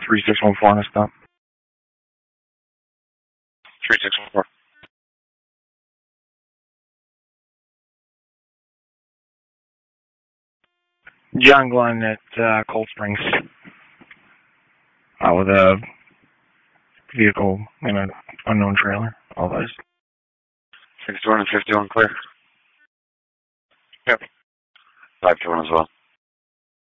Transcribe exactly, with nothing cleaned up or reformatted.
three six one four on a stop. three six one four. John Glenn at uh, Cold Springs. Uh, with a vehicle in an unknown trailer. All those. sixty-one and fifty-one clear. Yep. five two one as well.